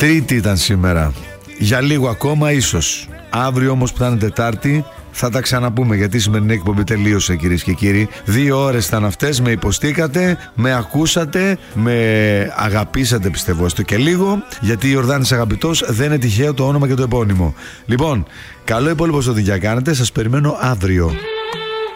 Τρίτη ήταν σήμερα. Για λίγο ακόμα ίσως. Αύριο όμως που θα είναι Τετάρτη θα τα ξαναπούμε, γιατί η σημερινή εκπομπή τελείωσε, κυρίες και κύριοι. 2 ώρες ήταν αυτές, με υποστήκατε, με ακούσατε, με αγαπήσατε, πιστεύω έστω και λίγο, γιατί η Ιορδάνης Αγαπητός δεν είναι τυχαίο το όνομα και το επώνυμο. Λοιπόν, καλό υπόλοιπο στο τι κάνετε, σας περιμένω αύριο.